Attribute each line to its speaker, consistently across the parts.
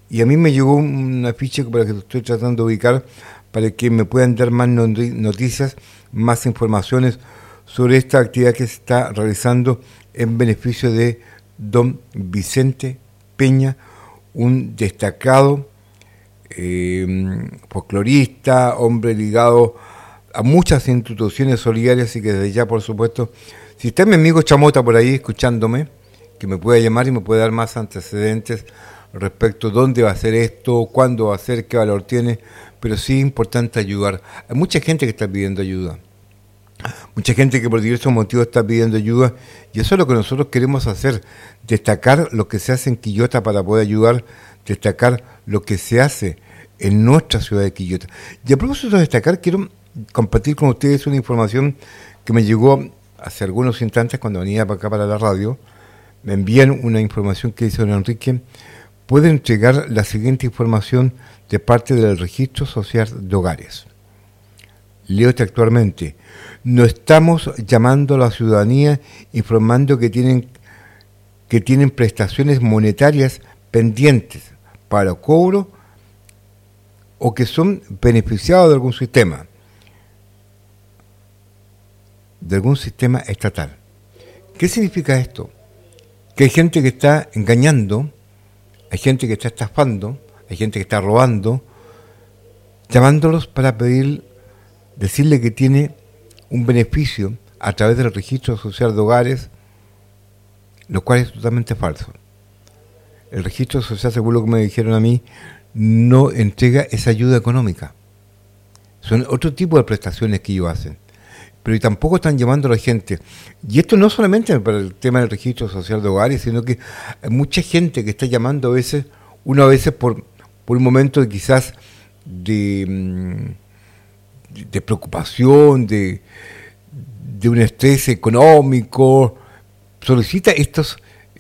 Speaker 1: y a mí me llegó un afiche para que estoy tratando de ubicar para que me puedan dar más noticias, más informaciones sobre esta actividad que se está realizando en beneficio de don Vicente Peña, un destacado folclorista, hombre ligado a muchas instituciones solidarias, y que desde ya, por supuesto, si está mi amigo Chamota por ahí escuchándome, que me pueda llamar y me puede dar más antecedentes respecto a dónde va a ser esto, cuándo va a ser, qué valor tiene, pero sí es importante ayudar. Hay mucha gente que está pidiendo ayuda, mucha gente que por diversos motivos está pidiendo ayuda, y eso es lo que nosotros queremos hacer, destacar lo que se hace en Quillota para poder ayudar, destacar lo que se hace en nuestra ciudad de Quillota. Y a propósito de destacar, quiero compartir con ustedes una información que me llegó hace algunos instantes cuando venía para acá para la radio. Me envían una información que dice don Enrique: puede entregar la siguiente información de parte del Registro Social de Hogares. Leo textualmente: no estamos llamando a la ciudadanía informando que tienen prestaciones monetarias pendientes para cobro o que son beneficiados de algún sistema estatal. ¿Qué significa esto? Que hay gente que está engañando, hay gente que está estafando, hay gente que está robando, llamándolos para decirle que tiene un beneficio a través del Registro Social de Hogares, lo cual es totalmente falso. El Registro Social, según lo que me dijeron a mí, no entrega esa ayuda económica. Son otro tipo de prestaciones que ellos hacen. Pero tampoco están llamando a la gente. Y esto no solamente para el tema del Registro Social de Hogares, sino que hay mucha gente que está llamando a veces por un momento quizás de preocupación, de un estrés económico, solicita estos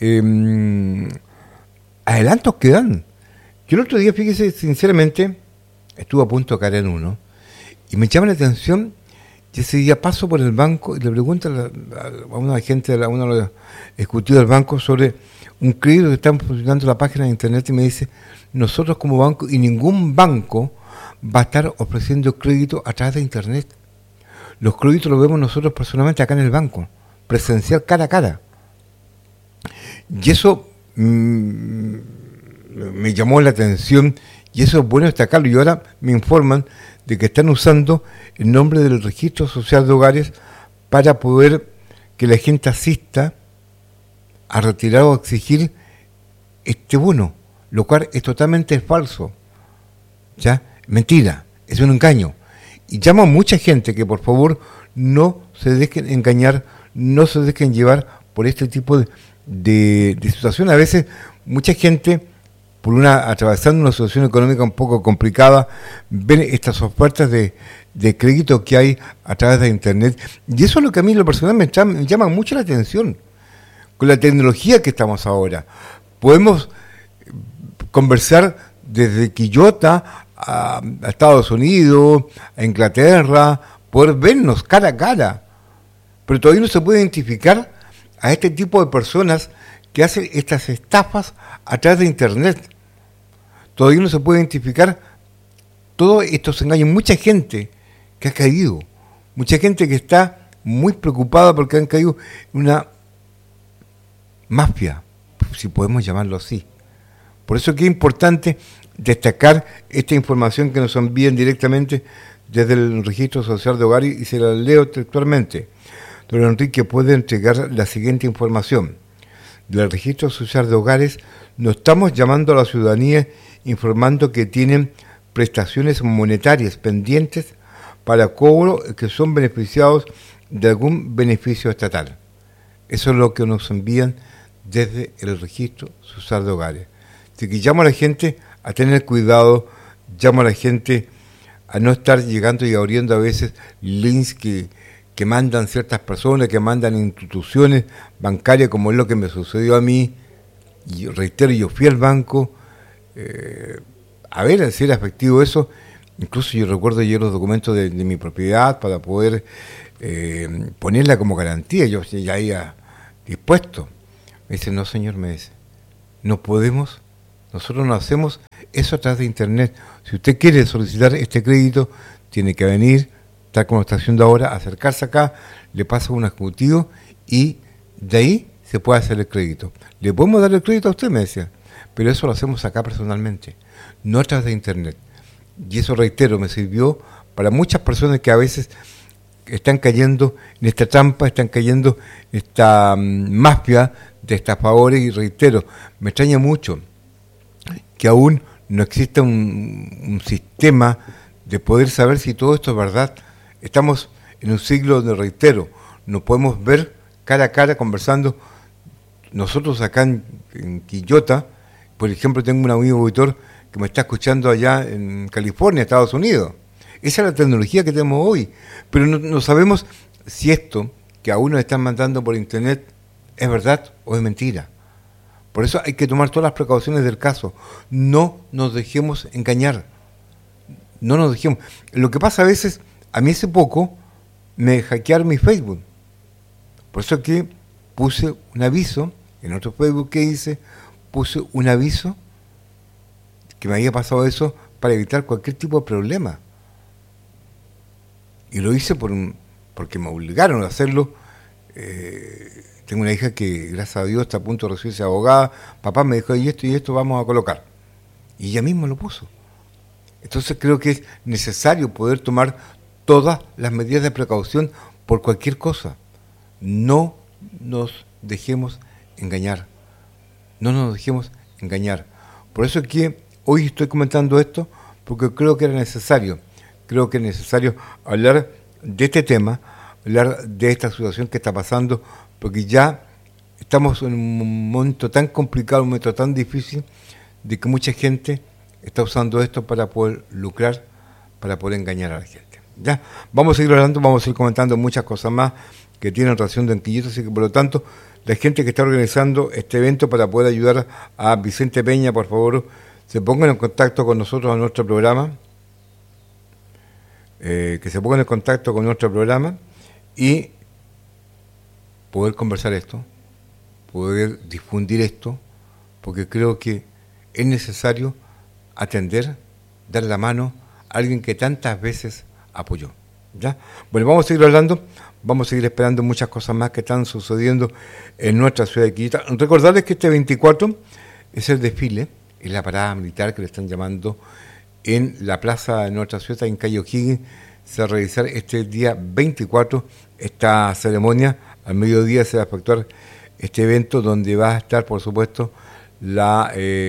Speaker 1: adelantos que dan. Yo el otro día, fíjese, sinceramente, estuve a punto de caer en uno, y me llama la atención. Y ese día paso por el banco y le pregunto a una gente, a uno de los ejecutivos del banco sobre un crédito que están funcionando la página de internet, y me dice: nosotros como banco, y ningún banco va a estar ofreciendo crédito a través de internet. Los créditos los vemos nosotros personalmente acá en el banco, presencial, cara a cara. Y eso me llamó la atención, y eso es bueno destacarlo. Y ahora me informan de que están usando el nombre del Registro Social de Hogares para poder que la gente asista a retirar o a exigir este bono, lo cual es totalmente falso, ¿ya? Mentira, es un engaño. Y llamo a mucha gente que por favor no se dejen engañar, no se dejen llevar por este tipo de situación. A veces mucha gente, atravesando una situación económica un poco complicada, ven estas ofertas de crédito que hay a través de internet, y eso es lo que a mí en lo personal me llama mucho la atención. Con la tecnología que estamos ahora, podemos conversar desde Quillota a Estados Unidos, a Inglaterra, poder vernos cara a cara, pero todavía no se puede identificar a este tipo de personas que hacen estas estafas a través de internet. Todavía no se puede identificar todos estos engaños. Mucha gente que ha caído, mucha gente que está muy preocupada porque han caído en una mafia, si podemos llamarlo así. Por eso que es importante destacar esta información que nos envían directamente desde el Registro Social de Hogares, y se la leo textualmente. Don Enrique puede entregar la siguiente información. Del Registro Social de Hogares: no estamos llamando a la ciudadanía informando que tienen prestaciones monetarias pendientes para cobro que son beneficiados de algún beneficio estatal. Eso es lo que nos envían desde el Registro Social de Hogares. Así que llamo a la gente a tener cuidado, llamo a la gente a no estar llegando y abriendo a veces links que mandan ciertas personas, que mandan instituciones bancarias, como es lo que me sucedió a mí. Y reitero, yo fui al banco a ver si era efectivo eso. Incluso yo recuerdo yo los documentos de mi propiedad para poder ponerla como garantía. Yo ya había dispuesto. Me dice: no señor, me dice, no podemos Nosotros no hacemos eso a través de Internet. Si usted quiere solicitar este crédito, tiene que venir, tal como está haciendo ahora, acercarse acá, le pasa a un ejecutivo y de ahí se puede hacer el crédito. Le podemos dar el crédito a usted, me decía, pero eso lo hacemos acá personalmente, no a través de Internet. Y eso, reitero, me sirvió para muchas personas que a veces están cayendo en esta trampa, están cayendo en esta mafia de estafadores, y reitero, me extraña mucho que aún no exista un sistema de poder saber si todo esto es verdad. Estamos en un siglo donde, reitero, no podemos ver cara a cara conversando. Nosotros acá en Quillota, por ejemplo, tengo un amigo auditor que me está escuchando allá en California, Estados Unidos. Esa es la tecnología que tenemos hoy, pero no sabemos si esto que aún nos están mandando por Internet es verdad o es mentira. Por eso hay que tomar todas las precauciones del caso. No nos dejemos engañar. No nos dejemos. Lo que pasa a veces, a mí hace poco me hackearon mi Facebook. Por eso que puse un aviso, en otro Facebook que hice, puse un aviso que me había pasado eso para evitar cualquier tipo de problema. Y lo hice porque me obligaron a hacerlo. Tengo una hija que, gracias a Dios, está a punto de recibirse abogada. Papá me dijo, y esto vamos a colocar. Y ella misma lo puso. Entonces creo que es necesario poder tomar todas las medidas de precaución por cualquier cosa. No nos dejemos engañar. No nos dejemos engañar. Por eso es que hoy estoy comentando esto, porque creo que era necesario. Creo que es necesario hablar de este tema, hablar de esta situación que está pasando, porque ya estamos en un momento tan complicado, un momento tan difícil, de que mucha gente está usando esto para poder lucrar, para poder engañar a la gente. Ya, vamos a seguir hablando, vamos a seguir comentando muchas cosas más que tienen relación de Quillota, así que por lo tanto, la gente que está organizando este evento para poder ayudar a Vicente Peña, por favor, se pongan en contacto con nosotros en nuestro programa, y poder conversar esto, poder difundir esto, porque creo que es necesario atender, dar la mano a alguien que tantas veces apoyó. ¿Ya? Bueno, vamos a seguir hablando, vamos a seguir esperando muchas cosas más que están sucediendo en nuestra ciudad de Quillota. Recordarles que este 24 es el desfile, es la parada militar que le están llamando en la plaza de nuestra ciudad, en calle O'Higgins. Se va a realizar este día 24 esta ceremonia. Al mediodía se va a efectuar este evento donde va a estar, por supuesto, la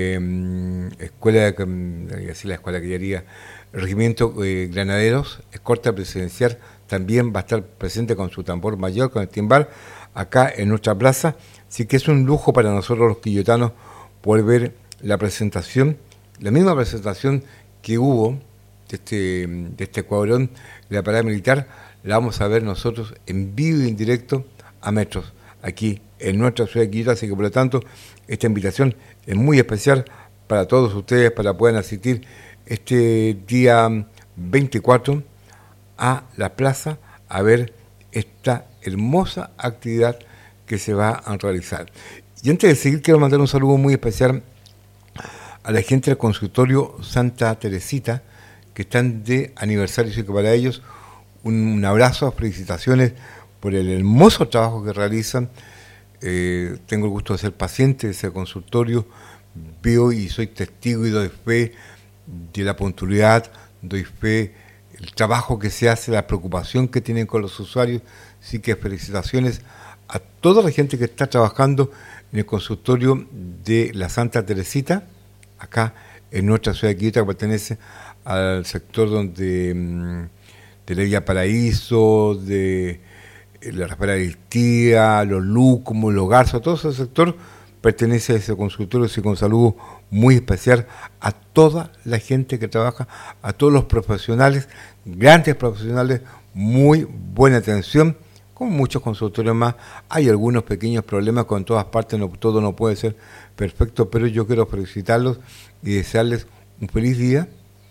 Speaker 1: escuela que haría el regimiento Granaderos, escolta presidencial, también va a estar presente con su tambor mayor, con el timbal, acá en nuestra plaza. Así que es un lujo para nosotros los quillotanos poder ver la presentación, la misma presentación que hubo de este escuadrón de la parada militar, la vamos a ver nosotros en vivo y en directo a metros, aquí en nuestra ciudad de Quillota. Así que por lo tanto, esta invitación es muy especial para todos ustedes, para puedan asistir este día 24 a la plaza a ver esta hermosa actividad que se va a realizar. Y antes de seguir, quiero mandar un saludo muy especial a la gente del consultorio Santa Teresita, que están de aniversario, así que para ellos un abrazo, felicitaciones por el hermoso trabajo que realizan. Tengo el gusto de ser paciente de ese consultorio, veo y soy testigo y doy fe de la puntualidad, doy fe del trabajo que se hace, la preocupación que tienen con los usuarios. Así que felicitaciones a toda la gente que está trabajando en el consultorio de la Santa Teresita, acá en nuestra ciudad de Quillota, que pertenece al sector donde de la Villa Paraíso, de la Rafaela Aristía, los Lúcumos, los Garzos, todo ese sector pertenece a ese consultorio. Así que un saludo muy especial a toda la gente que trabaja, a todos los profesionales, grandes profesionales, muy buena atención. Como muchos consultorios más, hay algunos pequeños problemas, con todas partes, todo no puede ser perfecto, pero yo quiero felicitarlos y desearles un feliz día,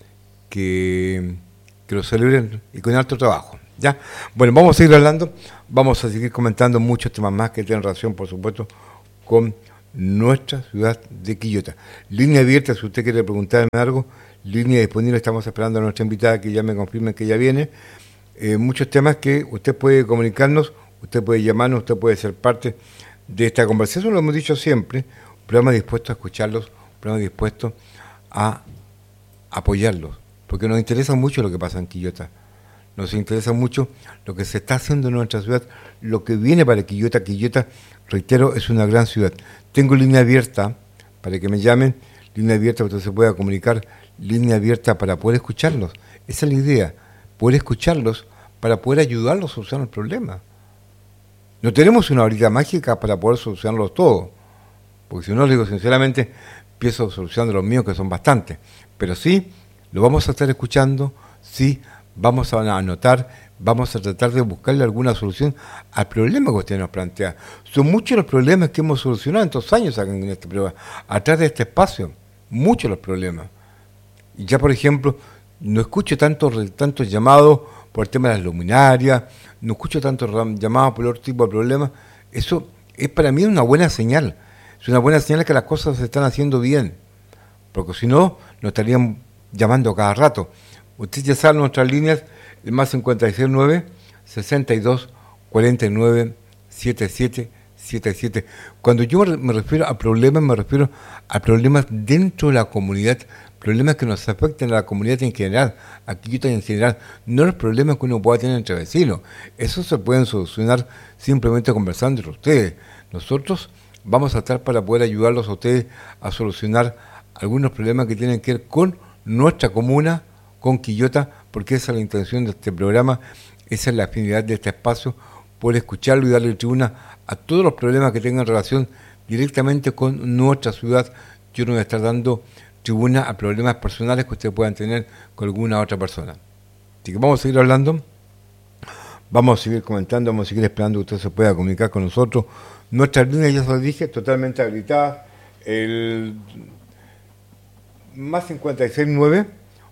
Speaker 1: que lo celebren y con alto trabajo. ¿Ya? Bueno, vamos a seguir hablando, vamos a seguir comentando muchos temas más que tienen relación, por supuesto, con nuestra ciudad de Quillota. Línea abierta, si usted quiere preguntarme algo, línea disponible, estamos esperando a nuestra invitada que ya me confirme que ya viene. Muchos temas que usted puede comunicarnos, usted puede llamarnos, usted puede ser parte de esta conversación, lo hemos dicho siempre, un programa dispuesto a escucharlos, un programa dispuesto a apoyarlos, porque nos interesa mucho lo que pasa en Quillota, nos interesa mucho lo que se está haciendo en nuestra ciudad, lo que viene para Quillota. Quillota, reitero, es una gran ciudad. Tengo línea abierta para que me llamen, línea abierta para que se pueda comunicar, línea abierta para poder escucharlos. Esa es la idea, poder escucharlos para poder ayudarlos a solucionar el problema. No tenemos una varita mágica para poder solucionarlos todo, porque si no, les digo sinceramente, empiezo solucionando los míos, que son bastantes, pero sí, lo vamos a estar escuchando, sí, vamos a anotar, vamos a tratar de buscarle alguna solución al problema que usted nos plantea. Son muchos los problemas que hemos solucionado en estos años acá en este programa, atrás de este espacio, muchos los problemas. Y ya, por ejemplo, no escucho tantos llamados por el tema de las luminarias, no escucho tantos llamados por otro tipo de problemas. Eso es para mí una buena señal. Es una buena señal que las cosas se están haciendo bien, porque si no, nos estarían llamando cada rato. Usted ya sabe nuestras líneas, el más 569 62 49 77 77. Cuando yo me refiero a problemas, me refiero a problemas dentro de la comunidad, problemas que nos afecten a la comunidad en general, a Quillota en general, no los problemas que uno pueda tener entre vecinos. Eso se pueden solucionar simplemente conversando entre ustedes. Nosotros vamos a estar para poder ayudarlos a ustedes a solucionar algunos problemas que tienen que ver con nuestra comuna, con Quillota, porque esa es la intención de este programa, esa es la afinidad de este espacio, poder escucharlo y darle tribuna a todos los problemas que tengan relación directamente con nuestra ciudad. Yo no voy a estar dando tribuna a problemas personales que ustedes puedan tener con alguna otra persona. Así que vamos a seguir hablando, vamos a seguir comentando, vamos a seguir esperando que usted se pueda comunicar con nosotros. Nuestra línea, ya se lo dije, totalmente habilitada, el más 569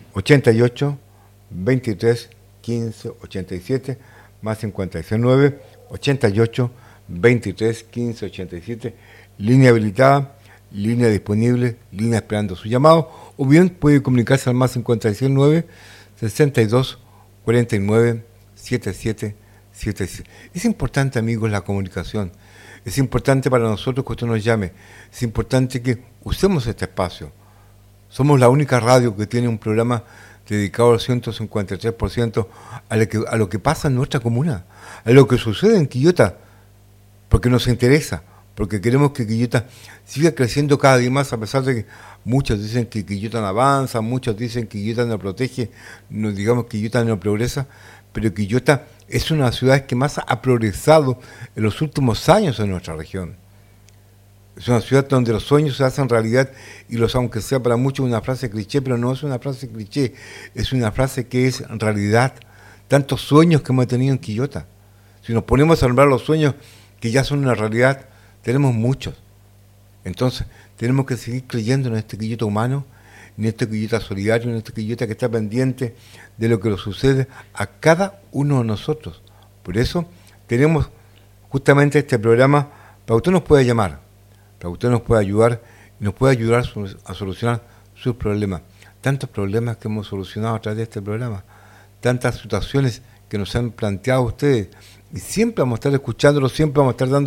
Speaker 1: 88 23 15 87, más 569 88 23 15 87, línea habilitada, línea disponible, línea esperando su llamado, o bien puede comunicarse al más 569 62 49 77 77. Es importante, amigos, la comunicación. Es importante para nosotros que usted nos llame. Es importante que usemos este espacio. Somos la única radio que tiene un programa dedicado al 153% a lo que pasa en nuestra comuna, a lo que sucede en Quillota, porque nos interesa, porque queremos que Quillota siga creciendo cada día más, a pesar de que muchos dicen que Quillota no avanza, muchos dicen que Quillota no protege, no, digamos que Quillota no progresa, pero Quillota es una ciudad que más ha progresado en los últimos años en nuestra región. Es una ciudad donde los sueños se hacen realidad y aunque sea para muchos una frase cliché, pero no es una frase cliché, es una frase que es realidad. Tantos sueños que hemos tenido en Quillota. Si nos ponemos a nombrar los sueños que ya son una realidad, tenemos muchos. Entonces, tenemos que seguir creyendo en este Quillota humano, en este Quillota solidario, en este Quillota que está pendiente de lo que nos sucede a cada uno de nosotros. Por eso, tenemos justamente este programa para que usted nos pueda llamar, para que usted nos pueda ayudar y nos pueda ayudar a solucionar sus problemas. Tantos problemas que hemos solucionado a través de este programa, tantas situaciones que nos han planteado ustedes, y siempre vamos a estar escuchándolos, siempre vamos a estar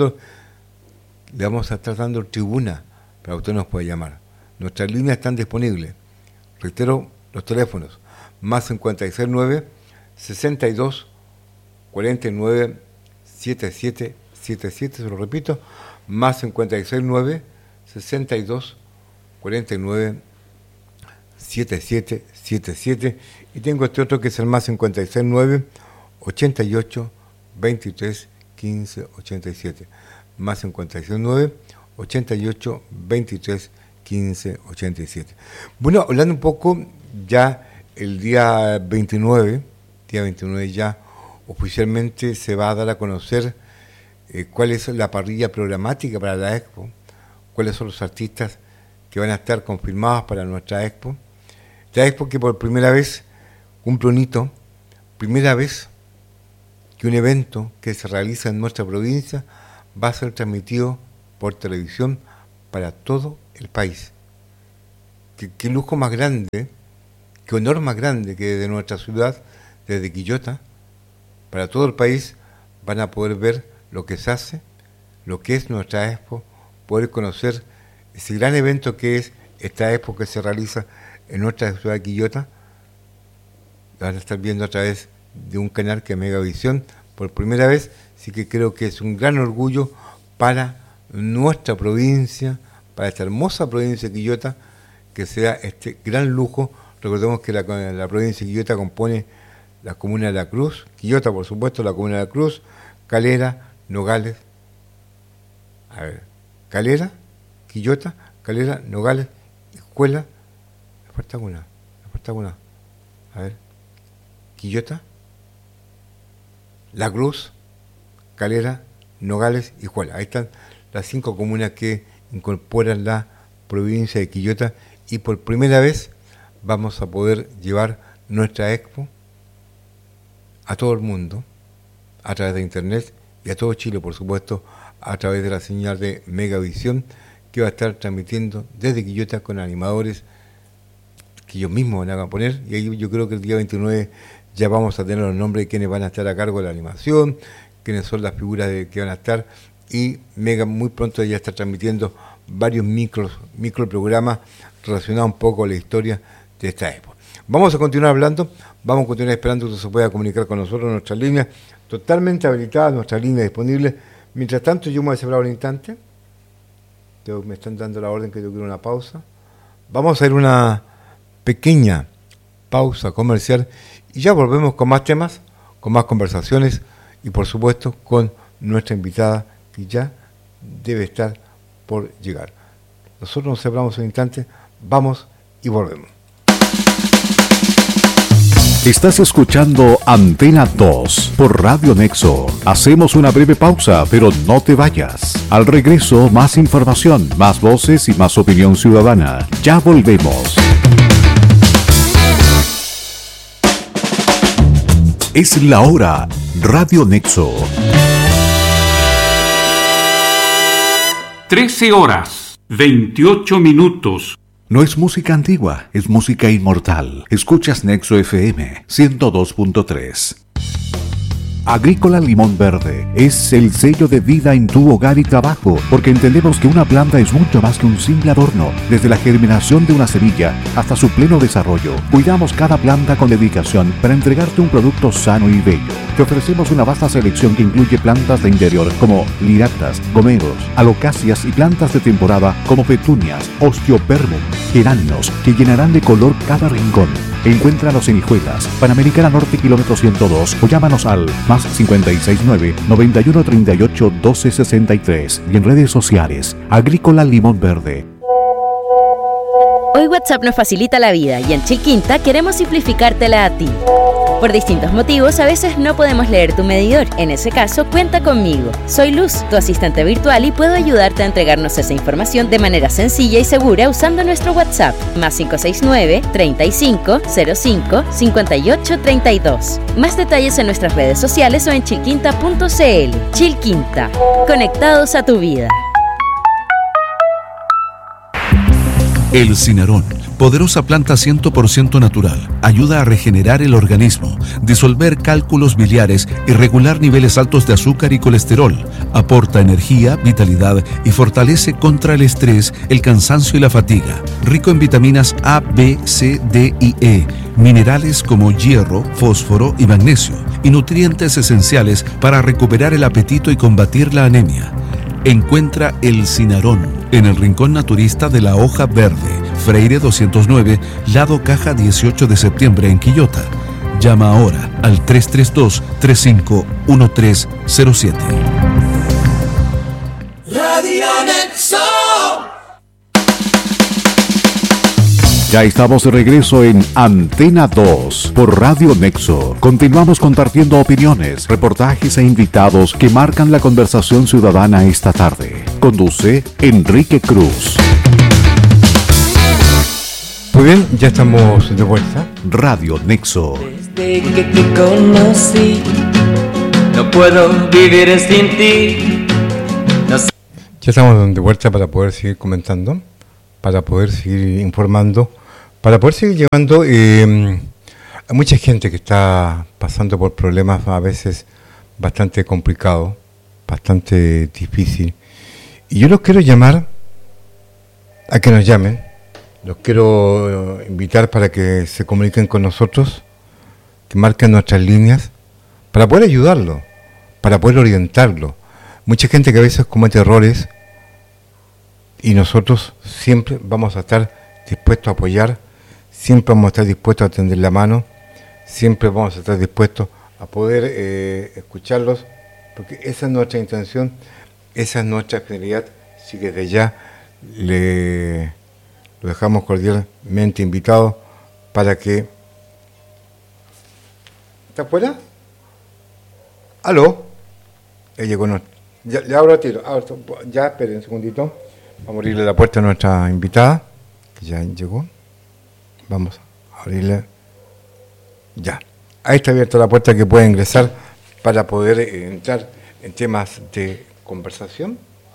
Speaker 1: le vamos a estar dando tribuna para que usted nos pueda llamar. Nuestras líneas están disponibles. Reitero los teléfonos, más 569 62 49 77 77, se lo repito, más 569 62 49 77 77, y tengo este otro que es el más 569 88 23 15 87, más 569 88 23 15 87. Bueno, hablando un poco, ya el día 29 ya oficialmente se va a dar a conocer cuál es la parrilla programática para la Expo, cuáles son los artistas que van a estar confirmados para nuestra Expo. La Expo que por primera vez cumple un hito, primera vez que un evento que se realiza en nuestra provincia va a ser transmitido por televisión para todo el país. ¿Qué lujo más grande, qué honor más grande que desde nuestra ciudad, desde Quillota, para todo el país van a poder ver lo que se hace, lo que es nuestra Expo, poder conocer ese gran evento que es esta Expo que se realiza en nuestra ciudad de Quillota. Van a estar viendo a través de un canal que es Megavisión por primera vez, así que creo que es un gran orgullo para nuestra provincia, para esta hermosa provincia de Quillota, que sea este gran lujo. Recordemos que la provincia de Quillota compone la comuna de La Cruz, Quillota por supuesto, la comuna de La Cruz, Calera, Nogales, Calera, Quillota, Calera, Nogales, Escuela, me falta una, Quillota, La Cruz, Calera, Nogales y Escuela. Ahí están las 5 comunas que incorporan la provincia de Quillota y por primera vez vamos a poder llevar nuestra Expo a todo el mundo a través de internet y a todo Chile, por supuesto, a través de la señal de Megavisión, que va a estar transmitiendo desde Quillota con animadores que ellos mismos van a poner, y ahí yo creo que el día 29 ya vamos a tener los nombres de quienes van a estar a cargo de la animación, quiénes son las figuras que van a estar, y Mega muy pronto ya está transmitiendo varios microprogramas relacionados un poco con la historia de esta época. Vamos a continuar hablando, vamos a continuar esperando que se pueda comunicar con nosotros en nuestra línea, totalmente habilitada, nuestra línea disponible. Mientras tanto, yo me voy a separar un instante, me están dando la orden que yo quiero una pausa. Vamos a hacer una pequeña pausa comercial y ya volvemos con más temas, con más conversaciones y por supuesto con nuestra invitada que ya debe estar por llegar. Nosotros nos separamos un instante, vamos y volvemos.
Speaker 2: Estás escuchando Antena 2 por Radio Nexo. Hacemos una breve pausa, pero no te vayas. Al regreso, más información, más voces y más opinión ciudadana. Ya volvemos. Es la hora. Radio Nexo.
Speaker 3: 13 horas, 28 minutos.
Speaker 2: No es música antigua, es música inmortal. Escuchas Nexo FM 102.3. Agrícola Limón Verde es el sello de vida en tu hogar y trabajo, porque entendemos que una planta es mucho más que un simple adorno. Desde la germinación de una semilla hasta su pleno desarrollo, cuidamos cada planta con dedicación para entregarte un producto sano y bello. Te ofrecemos una vasta selección que incluye plantas de interior como liractas, gomeros, alocacias y plantas de temporada como petunias, osteoperbum, geranios, que llenarán de color cada rincón. Encuéntranos en Hijuelas, Panamericana Norte, kilómetro 102, o llámanos al más 569-9138-1263 y en redes sociales, Agrícola Limón Verde.
Speaker 4: Hoy WhatsApp nos facilita la vida y en Chilquinta queremos simplificártela a ti. Por distintos motivos, a veces no podemos leer tu medidor. En ese caso, cuenta conmigo. Soy Luz, tu asistente virtual, y puedo ayudarte a entregarnos esa información de manera sencilla y segura usando nuestro WhatsApp, más 569-3505-5832. Más detalles en nuestras redes sociales o en chilquinta.cl. Chilquinta, conectados a tu vida.
Speaker 5: El Cinarón, poderosa planta 100% natural, ayuda a regenerar el organismo, disolver cálculos biliares y regular niveles altos de azúcar y colesterol. Aporta energía, vitalidad y fortalece contra el estrés, el cansancio y la fatiga. Rico en vitaminas A, B, C, D y E, minerales como hierro, fósforo y magnesio, y nutrientes esenciales para recuperar el apetito y combatir la anemia. Encuentra el Cinarón en el Rincón Naturista de la Hoja Verde, Freire 209, lado Caja 18 de septiembre en Quillota. Llama ahora al 332-351307.
Speaker 6: Radio Nexo.
Speaker 2: Ya estamos de regreso en Antena 2 por Radio Nexo. Continuamos compartiendo opiniones, reportajes e invitados que marcan la conversación ciudadana esta tarde. Conduce Enrique Cruz.
Speaker 1: Muy bien, ya estamos de vuelta.
Speaker 2: Radio Nexo.
Speaker 6: Desde que te conocí, no puedo vivir sin ti.
Speaker 1: Ya estamos de vuelta para poder seguir comentando, para poder seguir informando, para poder seguir llevando a mucha gente que está pasando por problemas a veces bastante complicados, bastante difícil. Y yo los quiero llamar a que nos llamen, los quiero invitar para que se comuniquen con nosotros, que marquen nuestras líneas, para poder ayudarlo, para poder orientarlo. Mucha gente que a veces comete errores y nosotros siempre vamos a estar dispuestos a apoyar, siempre vamos a estar dispuestos a tender la mano, siempre vamos a estar dispuestos a poder escucharlos, porque esa es nuestra intención, esa es nuestra finalidad. Así que desde ya lo dejamos cordialmente invitado para que... ¿Está afuera? ¿Aló? Ella llegó, no. Ya abro el tiro. Ya, esperen un segundito. Vamos a abrirle la puerta a nuestra invitada, que ya llegó. Vamos a abrirle. Ya. Ahí está abierta la puerta que puede ingresar para poder entrar en temas de conversación.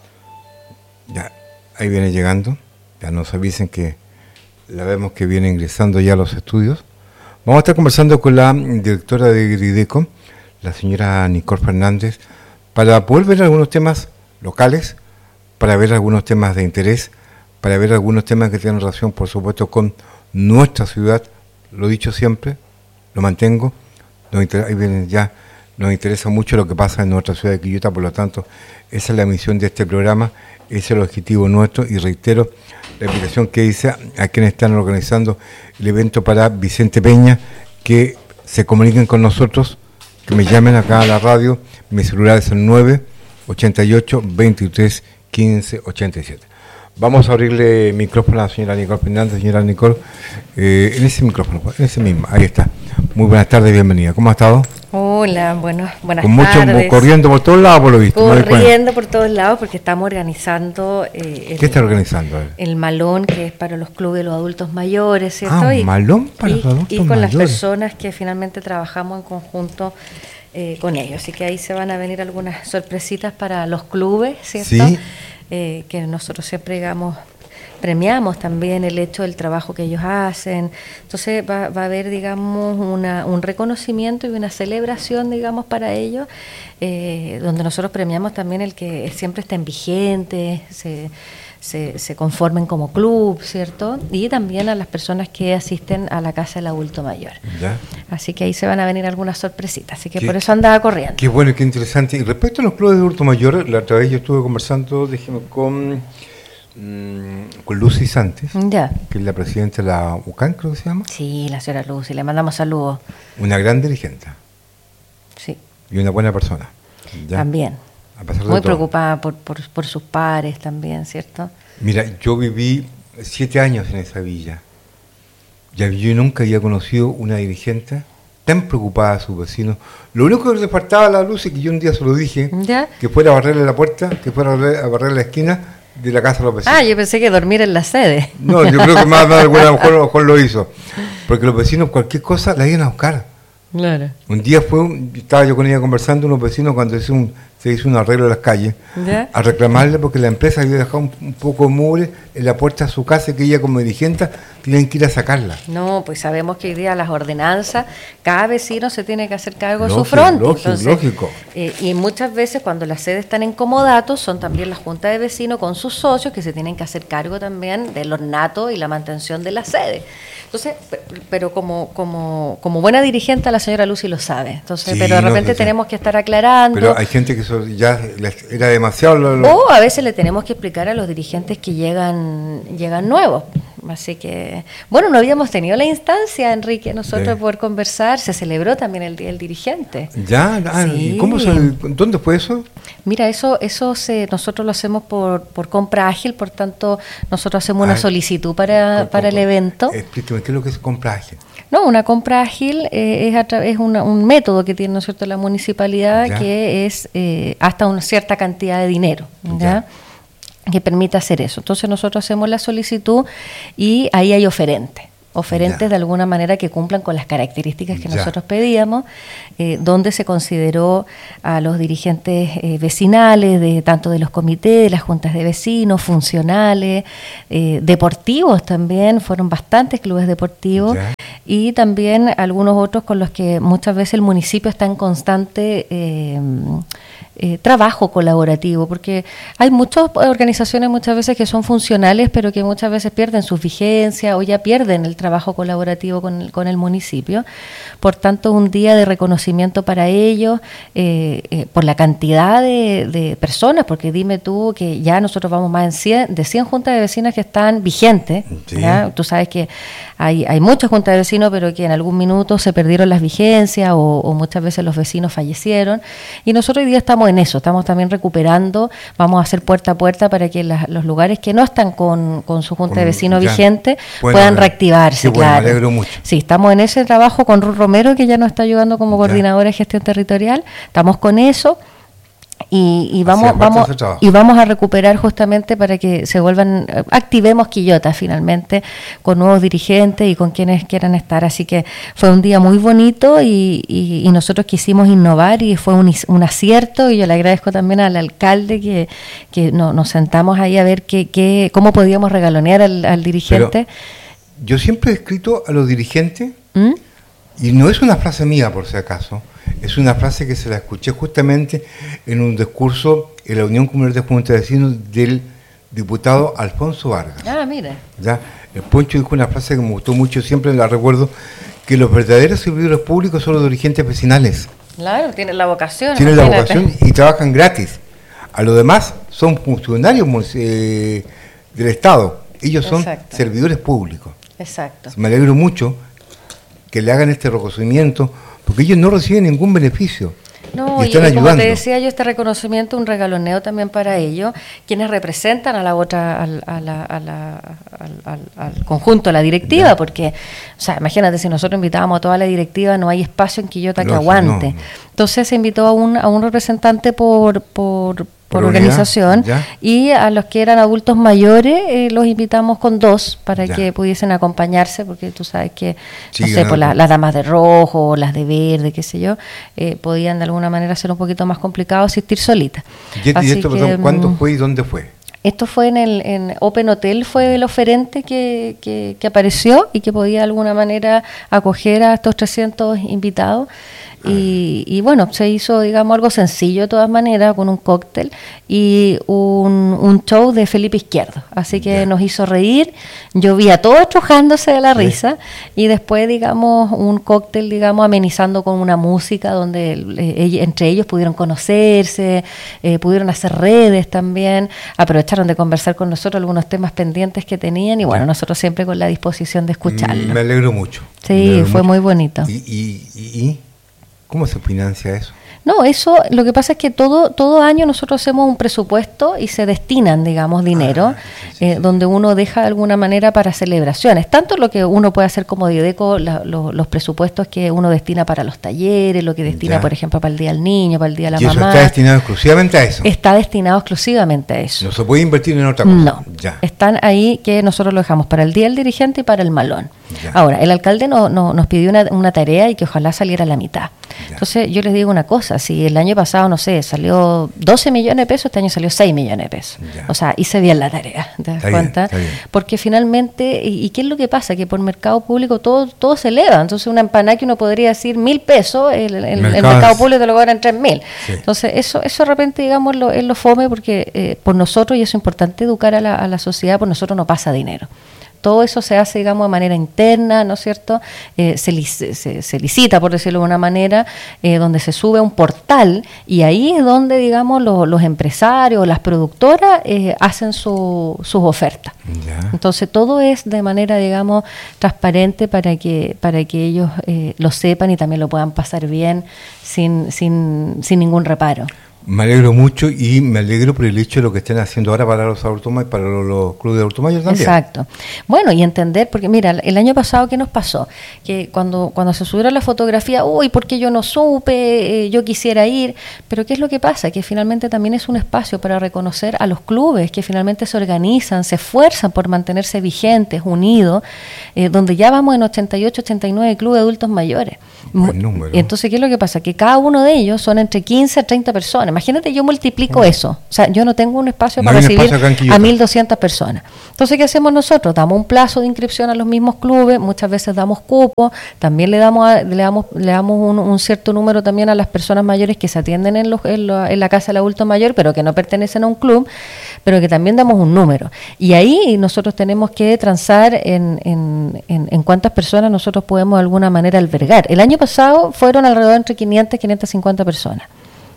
Speaker 1: Ya, ahí viene llegando. Ya nos avisen que la vemos que viene ingresando ya a los estudios. Vamos a estar conversando con la directora de Grideco, la señora Nicole Fernández, para poder ver algunos temas locales, para ver algunos temas de interés, para ver algunos temas que tienen relación, por supuesto, con nuestra ciudad. Lo he dicho siempre, lo mantengo. Ahí viene ya, nos interesa mucho lo que pasa en nuestra ciudad de Quillota, por lo tanto, esa es la misión de este programa, ese es el objetivo nuestro, y reitero la invitación que hice a quienes están organizando el evento para Vicente Peña, que se comuniquen con nosotros, que me llamen acá a la radio. Mi celular es el 988 23 15 87. Vamos a abrirle micrófono a la señora Nicole Fernández. Señora Nicole, en ese micrófono, en ese mismo, ahí está. Muy buenas tardes, bienvenida. ¿Cómo ha estado?
Speaker 7: Hola, buenas
Speaker 1: con
Speaker 7: tardes.
Speaker 1: Mucho corriendo por todos lados, por lo visto.
Speaker 7: Corriendo por todos lados porque estamos organizando...
Speaker 1: ¿Qué está organizando?
Speaker 7: El malón, que es para los clubes de los adultos mayores, ¿cierto?
Speaker 1: Un malón para los adultos mayores.
Speaker 7: Y con las personas que finalmente trabajamos en conjunto con ellos. Así que ahí se van a venir algunas sorpresitas para los clubes, ¿cierto?
Speaker 1: Sí.
Speaker 7: Que nosotros siempre, digamos, premiamos también el hecho del trabajo que ellos hacen. Entonces va a haber, digamos, un reconocimiento y una celebración, digamos, para ellos, donde nosotros premiamos también el que siempre estén vigentes, se conformen como club, ¿cierto? Y también a las personas que asisten a la Casa del Adulto Mayor.
Speaker 1: Ya.
Speaker 7: Así que ahí se van a venir algunas sorpresitas, así que por eso andaba corriendo.
Speaker 1: Qué bueno y qué interesante. Y respecto a los clubes de adulto mayor, la otra vez yo estuve conversando, con Lucy Santos,
Speaker 7: Ya.
Speaker 1: que es la presidenta de la UCAN, creo que se llama.
Speaker 7: Sí, la señora Lucy, le mandamos saludos.
Speaker 1: Una gran dirigente.
Speaker 7: Sí.
Speaker 1: Y una buena persona. ¿Ya?
Speaker 7: También.
Speaker 1: A pesar de
Speaker 7: Muy
Speaker 1: todo.
Speaker 7: preocupada por sus pares también, ¿cierto?
Speaker 1: Mira, yo viví 7 años en esa villa. Ya yo nunca había conocido una dirigente tan preocupada a sus vecinos. Lo único que le faltaba a la Lucy, que yo un día se lo dije,
Speaker 7: ¿Ya?
Speaker 1: que fuera a barrerle la puerta, que fuera a barrer la esquina de la casa de los vecinos.
Speaker 7: Ah, yo pensé que dormir en la sede.
Speaker 1: No, yo creo que más de alguna a lo mejor lo hizo. Porque los vecinos cualquier cosa la iban a buscar.
Speaker 7: Claro.
Speaker 1: Un día estaba yo con ella conversando, unos vecinos cuando se hizo un arreglo en las calles,
Speaker 7: ¿Ya?
Speaker 1: a reclamarle porque la empresa había dejado un poco de mugre en la puerta de su casa y que ella como dirigente tenían que ir a sacarla.
Speaker 7: No, pues sabemos que hoy día las ordenanzas, cada vecino se tiene que hacer cargo de su
Speaker 1: Lógico,
Speaker 7: fronte.
Speaker 1: lógico.
Speaker 7: Y muchas veces cuando las sedes están en comodato, son también las juntas de vecinos con sus socios que se tienen que hacer cargo también del ornato y la mantención de la sede. Entonces, pero como buena dirigente la señora Lucy lo sabe. Entonces,
Speaker 1: Sí,
Speaker 7: pero de
Speaker 1: no,
Speaker 7: repente
Speaker 1: sí.
Speaker 7: tenemos que estar aclarando.
Speaker 1: Pero hay gente que eso ya era demasiado.
Speaker 7: O a veces le tenemos que explicar a los dirigentes que llegan nuevos. Así que, bueno, no habíamos tenido la instancia, Enrique, nosotros de poder conversar. Se celebró también el Día del Dirigente.
Speaker 1: Ya,
Speaker 7: Sí.
Speaker 1: ¿y dónde fue eso?
Speaker 7: Mira, nosotros lo hacemos por compra ágil, por tanto, nosotros hacemos una solicitud para el evento.
Speaker 1: Explíqueme, ¿qué es lo que es compra ágil?
Speaker 7: No, una compra ágil es un método que tiene, ¿no es cierto?, la municipalidad,
Speaker 1: Ya.
Speaker 7: que es hasta una cierta cantidad de dinero, ¿ya? Que permite hacer eso. Entonces nosotros hacemos la solicitud y ahí hay oferente. oferentes de alguna manera que cumplan con las características que nosotros pedíamos, donde se consideró a los dirigentes vecinales, tanto de los comités, de las juntas de vecinos, funcionales, deportivos también, fueron bastantes clubes deportivos, y también algunos otros con los que muchas veces el municipio está en constante trabajo colaborativo, porque hay muchas organizaciones muchas veces que son funcionales, pero que muchas veces pierden sus vigencias o ya pierden el trabajo colaborativo con el municipio. Por tanto, un día de reconocimiento para ellos, por la cantidad de personas, porque dime tú que ya nosotros vamos más de 100 juntas de vecinas que están vigentes. Sí. Tú sabes que hay muchas juntas de vecinos, pero que en algún minuto se perdieron las vigencias o muchas veces los vecinos fallecieron. Y nosotros hoy día estamos en eso, estamos también recuperando, vamos a hacer puerta a puerta para que los lugares que no están con su junta de vecinos vigente puedan reactivarse.
Speaker 1: Bueno, me alegro mucho.
Speaker 7: Sí, estamos en ese trabajo con Ruth Romero, que ya nos está ayudando como coordinadora de gestión territorial, estamos con eso. Y vamos a recuperar justamente para que se vuelvan, activemos Quillota finalmente con nuevos dirigentes y con quienes quieran estar. Así que fue un día muy bonito y nosotros quisimos innovar y fue un acierto, y yo le agradezco también al alcalde que nos sentamos ahí a ver cómo podíamos regalonear al dirigente.
Speaker 1: Pero yo siempre he escrito a los dirigentes, y no es una frase mía por si acaso, es una frase que se la escuché justamente en un discurso en la Unión Comunal de Juntas de Vecinos del diputado Alfonso Vargas.
Speaker 7: Ah, mira.
Speaker 1: ¿Ya? El Poncho dijo una frase que me gustó mucho, siempre la recuerdo, que los verdaderos servidores públicos son los dirigentes vecinales.
Speaker 7: Claro, tienen la vocación.
Speaker 1: Tienen la vocación y trabajan gratis. A los demás son funcionarios del Estado. Ellos son servidores públicos.
Speaker 7: Exacto.
Speaker 1: Me alegro mucho que le hagan este reconocimiento, porque ellos no reciben ningún beneficio.
Speaker 7: No, y como te decía yo, este reconocimiento, un regaloneo también para ellos, quienes representan a la otra, al conjunto, a la directiva, porque, o sea, imagínate, si nosotros invitábamos a toda la directiva, no hay espacio en Quillota que aguante. No. Entonces se invitó a un representante por organización, y a los que eran adultos mayores los invitamos con 2 para que pudiesen acompañarse, porque tú sabes que, no sé, pues las damas de rojo, las de verde, qué sé yo, podían de alguna manera ser un poquito más complicado asistir solitas.
Speaker 1: ¿Y esto, cuándo fue y dónde fue?
Speaker 7: Esto fue en Open Hotel, fue el oferente que apareció y que podía de alguna manera acoger a estos 300 invitados. Y bueno, se hizo, digamos, algo sencillo de todas maneras, con un cóctel y un show de Felipe Izquierdo. Así que nos hizo reír, yo vi a todos estrujándose de la risa, y después, digamos, un cóctel, digamos, amenizando con una música donde entre ellos pudieron conocerse, pudieron hacer redes también, aprovecharon de conversar con nosotros algunos temas pendientes que tenían, y bueno, nosotros siempre con la disposición de escucharlo.
Speaker 1: Me alegro mucho.
Speaker 7: Sí, fue muy bonito.
Speaker 1: ¿Y cómo se financia eso?
Speaker 7: No, eso, lo que pasa es que todo año nosotros hacemos un presupuesto y se destinan, digamos, dinero, donde uno deja de alguna manera para celebraciones. Tanto lo que uno puede hacer como Dideco, los presupuestos que uno destina para los talleres, lo que destina, por ejemplo, para el Día del Niño, para el Día de la Mamá. ¿Y eso
Speaker 1: está destinado exclusivamente a eso?
Speaker 7: Está destinado exclusivamente a eso.
Speaker 1: ¿No se puede invertir en otra cosa?
Speaker 7: No, están ahí, que nosotros lo dejamos para el Día del Dirigente y para el Malón. Ahora, el alcalde nos pidió una tarea y que ojalá saliera a la mitad. Entonces, yo les digo una cosa, si el año pasado, no sé, salió 12 millones de pesos, este año salió 6 millones de pesos. O sea, hice bien la tarea, ¿te das cuenta? Bien. Porque finalmente, ¿y qué es lo que pasa? Que por mercado público todo se eleva. Entonces, una empanada que uno podría decir 1.000 pesos, el mercado público te lo cobran 3.000. Sí. Entonces, eso de repente, digamos, es lo fome, porque por nosotros, y eso es importante educar a la sociedad, por nosotros no pasa dinero. Todo eso se hace, digamos, de manera interna, ¿no es cierto? Se licita, por decirlo de una manera, donde se sube a un portal, y ahí es donde, digamos, los empresarios, las productoras hacen sus ofertas. Entonces, todo es de manera, digamos, transparente para que ellos lo sepan y también lo puedan pasar bien sin ningún reparo.
Speaker 1: Me alegro mucho y me alegro por el hecho de lo que estén haciendo ahora para los adultos mayores, para los clubes de adultos mayores también.
Speaker 7: Exacto. Bueno, y entender, porque mira, el año pasado, ¿qué nos pasó? Que cuando se subieron la fotografía, uy, ¿por qué yo no supe? Yo quisiera ir. Pero ¿qué es lo que pasa? Que finalmente también es un espacio para reconocer a los clubes que finalmente se organizan, se esfuerzan por mantenerse vigentes, unidos, donde ya vamos en 88, 89 clubes de adultos mayores.
Speaker 1: Buen número.
Speaker 7: Entonces, ¿qué es lo que pasa? Que cada uno de ellos son entre 15 a 30 personas. Imagínate, yo multiplico eso. O sea, yo no tengo un espacio para recibir a 1.200 personas. Entonces, ¿qué hacemos nosotros? Damos un plazo de inscripción a los mismos clubes, muchas veces damos cupos, también le damos un cierto número también a las personas mayores que se atienden en la casa del adulto mayor, pero que no pertenecen a un club, pero que también damos un número. Y ahí nosotros tenemos que transar en cuántas personas nosotros podemos de alguna manera albergar. El año pasado fueron alrededor entre 500 y 550 personas.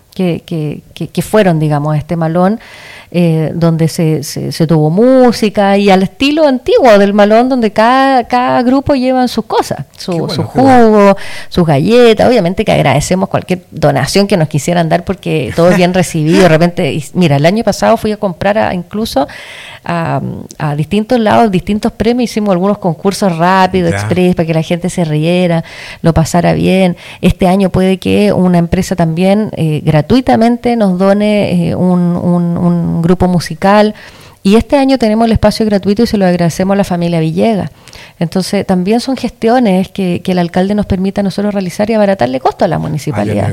Speaker 7: Que fueron, digamos, a este malón, donde se tuvo música y al estilo antiguo del malón, donde cada grupo llevan sus cosas, su jugo, sus galletas. Obviamente que agradecemos cualquier donación que nos quisieran dar, porque todo es bien recibido. De repente, mira, el año pasado fui a comprar incluso a distintos lados, distintos premios, hicimos algunos concursos rápidos, express, para que la gente se riera, lo pasara bien. Este año puede que una empresa también gratuitamente nos done un grupo musical, y este año tenemos el espacio gratuito y se lo agradecemos a la familia Villegas. Entonces también son gestiones que el alcalde nos permite a nosotros realizar y abaratarle costo a la municipalidad.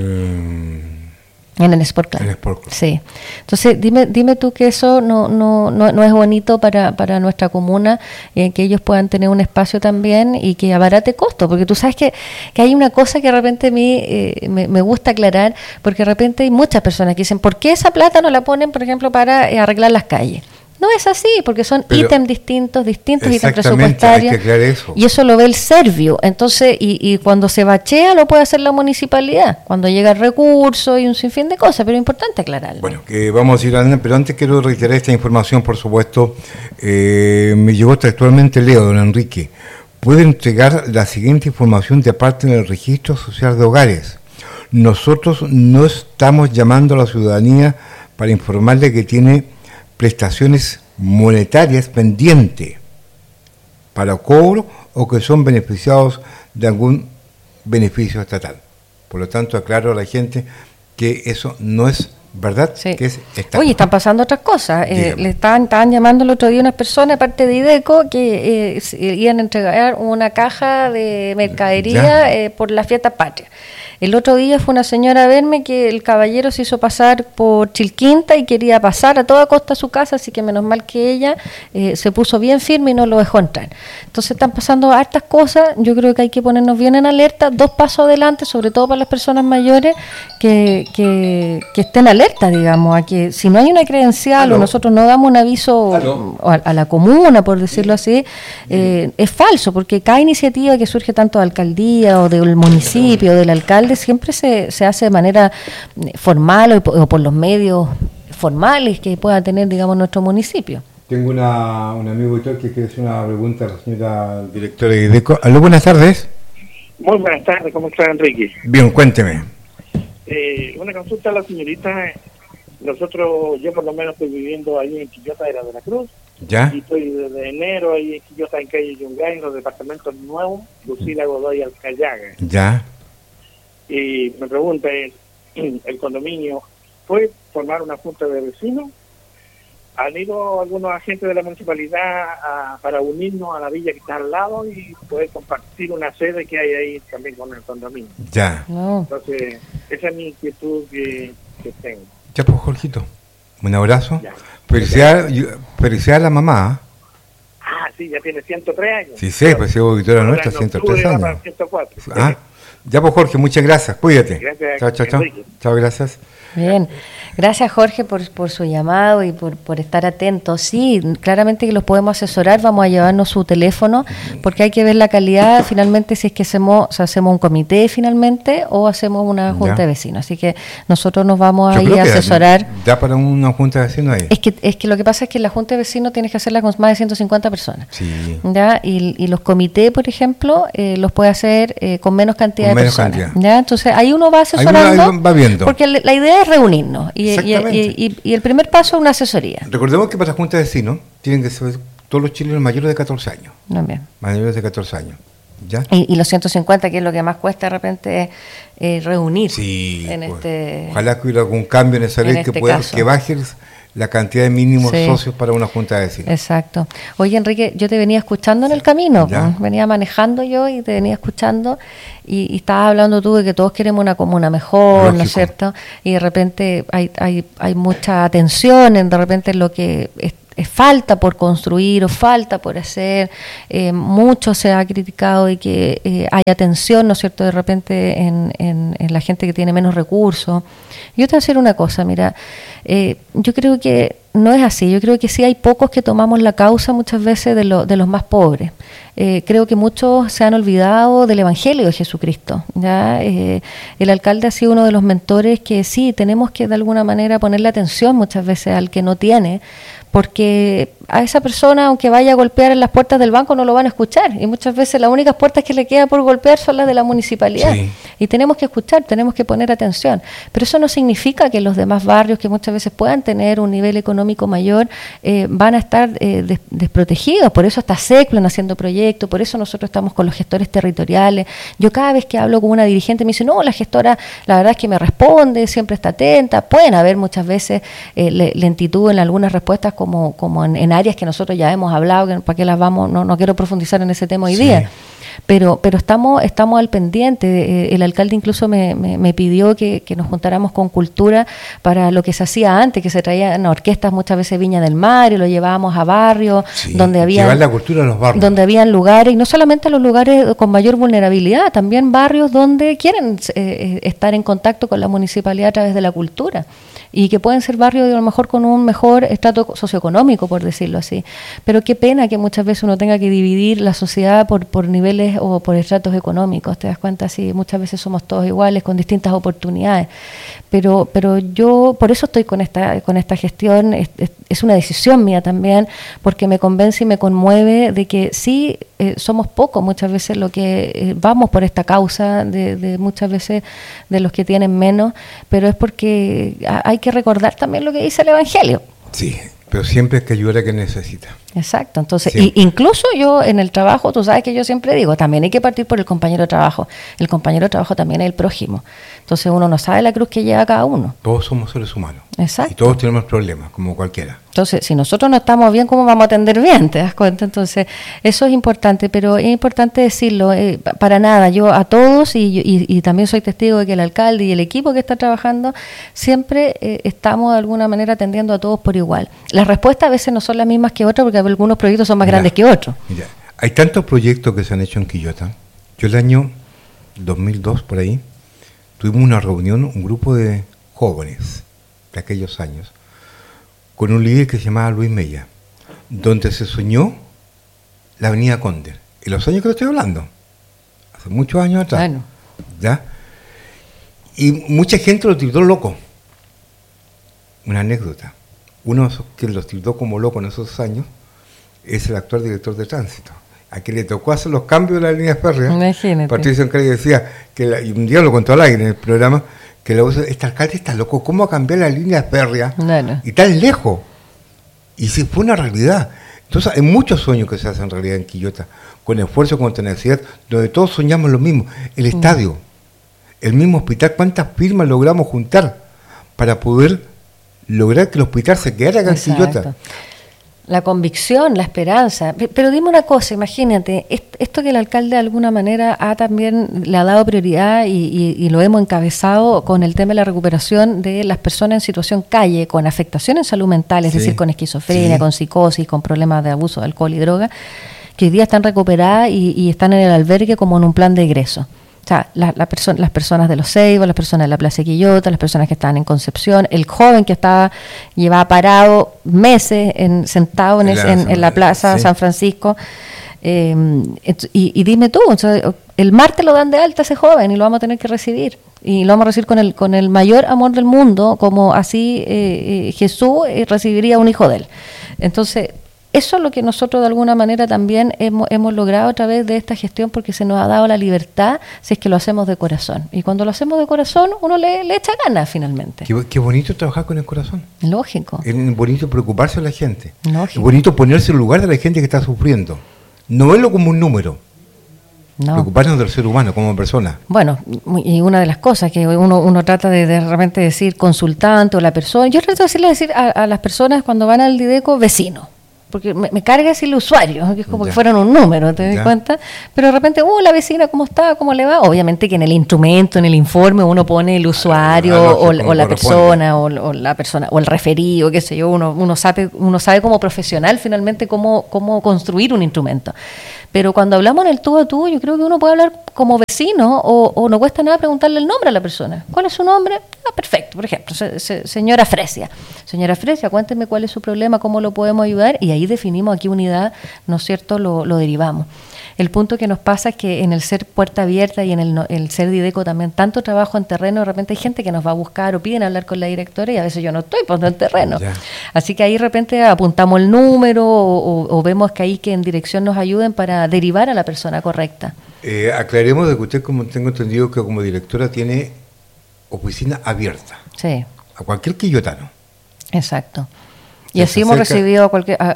Speaker 7: En el Sport Club. Sí. Entonces, dime tú que eso no es bonito para nuestra comuna, que ellos puedan tener un espacio también y que abarate costo, porque tú sabes que hay una cosa que de repente a mí me gusta aclarar, porque de repente hay muchas personas que dicen, ¿por qué esa plata no la ponen, por ejemplo, para arreglar las calles? No es así, porque son ítems distintos ítems presupuestarios,
Speaker 1: hay que aclarar eso.
Speaker 7: Y eso lo ve el Servio. Entonces, y cuando se bachea lo puede hacer la municipalidad, cuando llega el recurso y un sinfín de cosas, pero es importante aclararlo.
Speaker 1: Bueno, que vamos a ir adelante, pero antes quiero reiterar esta información, por supuesto. Me llegó textualmente, Leo, don Enrique. Puede entregar la siguiente información de parte del Registro Social de Hogares. Nosotros no estamos llamando a la ciudadanía para informarle que tiene prestaciones monetarias pendientes para cobro o que son beneficiados de algún beneficio estatal. Por lo tanto, aclaro a la gente que eso no es verdad,
Speaker 7: sí.
Speaker 1: Que es estatal.
Speaker 7: Oye, están pasando otras cosas. Le estaban llamando el otro día unas personas, aparte de IDECO, que iban a entregar una caja de mercadería por la fiesta patria. El otro día fue una señora a verme que el caballero se hizo pasar por Chilquinta y quería pasar a toda costa a su casa, así que menos mal que ella se puso bien firme y no lo dejó entrar. Entonces están pasando hartas cosas, yo creo que hay que ponernos bien en alerta, 2 pasos adelante, sobre todo para las personas mayores, que estén alerta, digamos, a que si no hay una credencial o nosotros no damos un aviso a la comuna, por decirlo así, es falso, porque cada iniciativa que surge tanto de alcaldía o del municipio o del alcalde siempre se hace de manera formal o por los medios formales que pueda tener, digamos, nuestro municipio.
Speaker 1: Tengo un amigo que quiere hacer una pregunta a la señora directora de IDECO. Aló, buenas tardes.
Speaker 8: Muy buenas tardes, ¿cómo está, Enrique?
Speaker 1: Bien, cuénteme.
Speaker 8: Una consulta a la señorita. Yo por lo menos estoy viviendo ahí en Quillota de la Cruz.
Speaker 1: ¿Ya?
Speaker 8: Y estoy desde enero ahí en Quillota, en calle Yungay, en los departamentos nuevos, Lucila, Godoy, Alcayaga.
Speaker 1: ¿Ya?
Speaker 8: Y me pregunta, ¿el condominio puede formar una junta de vecinos? ¿Han ido algunos agentes de la municipalidad para unirnos a la villa que está al lado y poder compartir una sede que hay ahí también con el condominio?
Speaker 1: Ya.
Speaker 8: Entonces, esa es mi inquietud que tengo.
Speaker 1: Ya, pues, Jorgito, un abrazo.
Speaker 8: Ya.
Speaker 1: Felicidad a la mamá.
Speaker 8: Sí, ya tiene 103 años.
Speaker 1: Sí, pues es auditora nuestra, 103 años.
Speaker 8: 104.
Speaker 1: Ya, pues, Jorge, muchas gracias, cuídate.
Speaker 8: Gracias.
Speaker 1: Chao. Chao, gracias.
Speaker 7: Bien, gracias, Jorge, por su llamado y por estar atento. Sí, claramente que los podemos asesorar, vamos a llevarnos su teléfono, porque hay que ver la calidad, finalmente, si es que hacemos un comité finalmente o hacemos una junta de vecinos. Así que nosotros nos vamos a ir a asesorar.
Speaker 1: ¿Da para una junta de vecinos ahí?
Speaker 7: Es que lo que pasa es que la junta de vecinos tienes que hacerla con más de 150 personas.
Speaker 1: Sí.
Speaker 7: ¿Ya? Y los comités, por ejemplo, los puede hacer con menos cantidad de personas. ¿Ya? Entonces ahí uno va asesorando,
Speaker 1: ahí va viendo.
Speaker 7: Porque la idea es reunirnos y el primer paso es una asesoría.
Speaker 1: Recordemos que para la Junta de Vecinos tienen que ser todos los chilenos mayores de 14 años.
Speaker 7: También.
Speaker 1: Mayores de 14 años. ¿Ya?
Speaker 7: Y los 150, que es lo que más cuesta de repente reunir.
Speaker 1: Sí,
Speaker 7: en
Speaker 1: pues, ojalá que hubiera algún cambio en esa ley que baje la cantidad de mínimos socios para una junta de vecinos.
Speaker 7: Exacto. Oye, Enrique, yo te venía escuchando en el camino, pues, venía manejando yo y te venía escuchando y estabas hablando tú de que todos queremos una comuna mejor, lógico, ¿no es cierto? Y de repente hay mucha atención en de repente lo que falta por construir o falta por hacer. Mucho se ha criticado de que hay atención, ¿no es cierto?, de repente en la gente que tiene menos recursos. Yo te voy a decir una cosa, mira, yo creo que no es así. Yo creo que sí hay pocos que tomamos la causa muchas veces de los más pobres. Creo que muchos se han olvidado del Evangelio de Jesucristo, ¿ya? El alcalde ha sido uno de los mentores que sí, tenemos que de alguna manera ponerle atención muchas veces al que no tiene, porque a esa persona, aunque vaya a golpear en las puertas del banco, no lo van a escuchar, y muchas veces las únicas puertas que le queda por golpear son las de la municipalidad, y tenemos que escuchar, tenemos que poner atención, pero eso no significa que los demás barrios, que muchas veces puedan tener un nivel económico mayor, van a estar desprotegidos. Por eso está Seclan haciendo proyectos, por eso nosotros estamos con los gestores territoriales. Yo cada vez que hablo con una dirigente me dice, no, la gestora la verdad es que me responde, siempre está atenta. Pueden haber muchas veces lentitud en algunas respuestas como en áreas que nosotros ya hemos hablado, que para qué las vamos, no quiero profundizar en ese tema hoy día. Pero estamos al pendiente. El alcalde incluso me pidió que nos juntáramos con cultura para lo que se hacía antes, que se traían orquestas muchas veces Viña del Mar y lo llevábamos a barrios donde había
Speaker 1: llevar la cultura a los barrios,
Speaker 7: donde habían lugares, y no solamente los lugares con mayor vulnerabilidad, también barrios donde quieren estar en contacto con la municipalidad a través de la cultura, y que pueden ser barrios a lo mejor con un mejor estrato socioeconómico, por decirlo así. Pero qué pena que muchas veces uno tenga que dividir la sociedad por niveles o por estratos económicos. Te das cuenta, sí, muchas veces somos todos iguales, con distintas oportunidades. Pero yo por eso estoy con esta gestión. Es una decisión mía también, porque me convence y me conmueve de que sí, somos pocos muchas veces lo que vamos por esta causa de muchas veces de los que tienen menos, pero es porque hay que recordar también lo que dice el Evangelio.
Speaker 1: Sí, pero siempre hay que ayudar a quien necesita.
Speaker 7: Exacto, entonces, incluso yo en el trabajo, tú sabes que yo siempre digo, también hay que partir por el compañero de trabajo. El compañero de trabajo también es el prójimo. Entonces uno no sabe la cruz que lleva cada uno.
Speaker 1: Todos somos seres humanos.
Speaker 7: Exacto.
Speaker 1: Y todos tenemos problemas, como cualquiera.
Speaker 7: Entonces, si nosotros no estamos bien, ¿cómo vamos a atender bien? ¿Te das cuenta? Entonces, eso es importante, pero es importante decirlo, para nada, yo a todos, y también soy testigo de que el alcalde y el equipo que está trabajando, siempre estamos de alguna manera atendiendo a todos por igual. Las respuestas a veces no son las mismas que otras, porque algunos proyectos son más grandes que otros.
Speaker 1: Mira, hay tantos proyectos que se han hecho en Quillota. Yo el año 2002, por ahí, tuvimos una reunión, un grupo de jóvenes de aquellos años, con un líder que se llamaba Luis Mella, donde se soñó la avenida Cóndor. En los años que lo estoy hablando, hace muchos años atrás.
Speaker 7: Bueno.
Speaker 1: ¿Ya? Y mucha gente lo tildó loco. Una anécdota. Uno que lo tildó como loco en esos años es el actual director de tránsito, a quien le tocó hacer los cambios de la línea férrea.
Speaker 7: Imagínate.
Speaker 1: Patricio Encari decía, y un día lo contó al aire en el programa, que este alcalde está loco, ¿cómo va a cambiar la línea férrea?
Speaker 7: No.
Speaker 1: Y tan lejos. Y se fue una realidad. Entonces hay muchos sueños que se hacen realidad en Quillota, con esfuerzo, con tenacidad, donde todos soñamos lo mismo. El estadio, el mismo hospital, ¿cuántas firmas logramos juntar para poder lograr que el hospital se quedara acá en Quillota?
Speaker 7: La convicción, la esperanza. Pero dime una cosa, imagínate, esto que el alcalde de alguna manera también le ha dado prioridad y lo hemos encabezado con el tema de la recuperación de las personas en situación calle, con afectaciones en salud mental, es decir, con esquizofrenia, con psicosis, con problemas de abuso de alcohol y droga, que hoy día están recuperadas y están en el albergue como en un plan de egreso. O sea, las personas de Los Ceibos, las personas de la Plaza de Quillota, las personas que estaban en Concepción, el joven que llevaba parado meses sentado en la Plaza San Francisco. Y dime tú, o sea, el martes lo dan de alta a ese joven y lo vamos a tener que recibir. Y lo vamos a recibir con el mayor amor del mundo, como así Jesús recibiría un hijo de él. Entonces, eso es lo que nosotros de alguna manera también hemos logrado a través de esta gestión, porque se nos ha dado la libertad si es que lo hacemos de corazón. Y cuando lo hacemos de corazón, uno le echa ganas finalmente.
Speaker 1: Qué bonito trabajar con el corazón.
Speaker 7: Lógico.
Speaker 1: Es bonito preocuparse de la gente.
Speaker 7: Lógico.
Speaker 1: Es bonito ponerse en el lugar de la gente que está sufriendo. No verlo como un número.
Speaker 7: No.
Speaker 1: Preocuparnos del ser humano como persona.
Speaker 7: Bueno, y una de las cosas que uno trata de repente decir consultante o la persona, yo trato de decir a las personas cuando van al Dideco vecino, porque me carga decirle usuario, que es como que fueran un número, ¿te das cuenta? Pero de repente, la vecina, ¿cómo está? ¿Cómo le va? Obviamente que en el instrumento, en el informe, uno pone el usuario o la persona, o la persona, o el referido, qué sé yo, uno sabe como profesional finalmente cómo construir un instrumento. Pero cuando hablamos en el tú a tú, yo creo que uno puede hablar como vecino o no cuesta nada preguntarle el nombre a la persona. ¿Cuál es su nombre? Perfecto. Por ejemplo, señora Fresia. Señora Fresia, cuénteme cuál es su problema, cómo lo podemos ayudar, y ahí definimos a qué unidad, ¿no es cierto?, lo derivamos. El punto que nos pasa es que en el ser puerta abierta y en el ser Dideco también, tanto trabajo en terreno, de repente hay gente que nos va a buscar o piden hablar con la directora y a veces yo no estoy poniendo en terreno. Ya. Así que ahí de repente apuntamos el número o vemos que ahí que en dirección nos ayuden para derivar a la persona correcta.
Speaker 1: Aclaremos de que usted, como tengo entendido, que como directora tiene oficina abierta.
Speaker 7: Sí.
Speaker 1: A cualquier quillotano.
Speaker 7: Exacto. Y así hemos recibido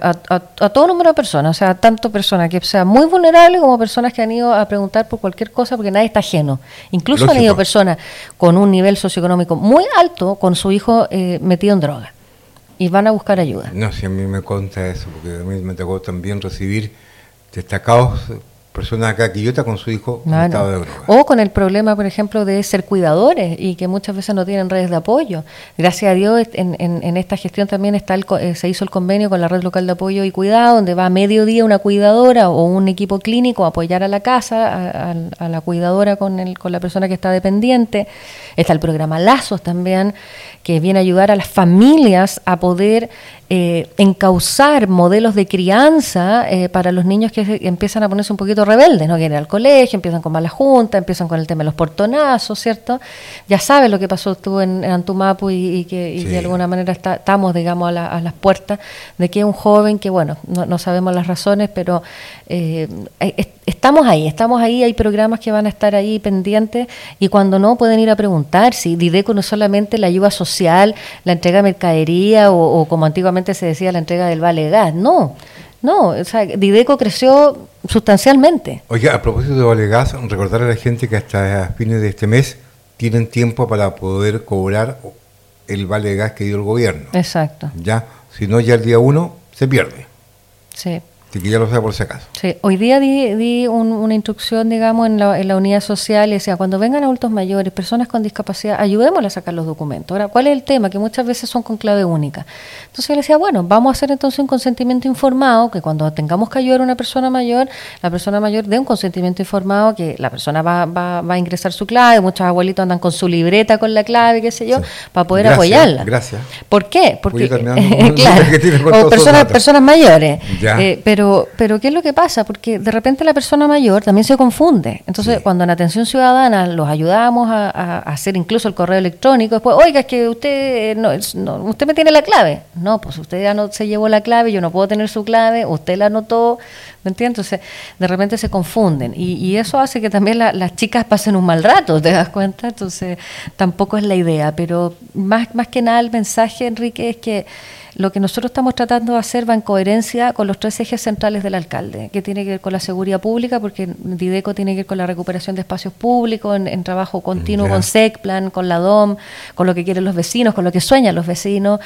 Speaker 7: a todo número de personas, o sea, tanto personas que sean muy vulnerables como personas que han ido a preguntar por cualquier cosa, porque nadie está ajeno. Incluso Lógico. Han ido personas con un nivel socioeconómico muy alto, con su hijo metido en droga, y van a buscar ayuda.
Speaker 1: No, si a mí me consta eso, porque a mí me tocó también recibir destacados personas acá Quillota con su hijo en estado de droga.
Speaker 7: O con el problema, por ejemplo, de ser cuidadores y que muchas veces no tienen redes de apoyo. Gracias a Dios, en esta gestión también se hizo el convenio con la Red Local de Apoyo y Cuidado, donde va a mediodía una cuidadora o un equipo clínico a apoyar a la casa, a la cuidadora con la persona que está dependiente. Está el programa Lazos también, que viene a ayudar a las familias a poder encauzar modelos de crianza para los niños que empiezan a ponerse un poquito rebeldes, no quieren ir al colegio, empiezan con mala junta, empiezan con el tema de los portonazos, ¿cierto? Ya sabes lo que pasó tú en Antumapu y que sí. De alguna manera estamos, digamos, a las puertas de que un joven que, bueno, no sabemos las razones, pero estamos ahí, hay programas que van a estar ahí pendientes y cuando no pueden ir a preguntar si Dideco no es solamente la ayuda social, la entrega de mercadería o como antiguamente se decía la entrega del vale gas, no, o sea, Dideco creció sustancialmente.
Speaker 1: Oye, a propósito de vale gas, recordar a la gente que hasta fines de este mes tienen tiempo para poder cobrar el vale gas que dio el gobierno.
Speaker 7: Exacto.
Speaker 1: Ya, si no, ya el día 1 se pierde.
Speaker 7: Sí.
Speaker 1: Así que ya lo sabe por si acaso.
Speaker 7: Sí, hoy día di una instrucción, digamos, en la unidad social, y decía, cuando vengan adultos mayores, personas con discapacidad, ayudémosle a sacar los documentos. Ahora, ¿cuál es el tema? Que muchas veces son con clave única. Entonces yo le decía, bueno, vamos a hacer entonces un consentimiento informado, que cuando tengamos que ayudar a una persona mayor, la persona mayor dé un consentimiento informado, que la persona va a ingresar su clave, muchos abuelitos andan con su libreta con la clave, qué sé yo, sí. Para poder apoyarla.
Speaker 1: Gracias.
Speaker 7: ¿Por qué? Porque, claro, o personas mayores. Pero ¿qué es lo que pasa? Porque de repente la persona mayor también se confunde. Entonces, sí. Cuando en Atención Ciudadana los ayudamos a hacer incluso el correo electrónico, después, oiga, es que usted usted me tiene la clave. No, pues usted ya no se llevó la clave, yo no puedo tener su clave, usted la anotó, ¿me entiendes? Entonces, de repente se confunden. Y eso hace que también las chicas pasen un mal rato, ¿te das cuenta? Entonces, tampoco es la idea. Pero más que nada el mensaje, Enrique, es que lo que nosotros estamos tratando de hacer va en coherencia con los 3 ejes centrales del alcalde, que tiene que ver con la seguridad pública, porque Dideco tiene que ver con la recuperación de espacios públicos, en trabajo continuo con SECPLAN, con la DOM, con lo que quieren los vecinos, con lo que sueñan los vecinos.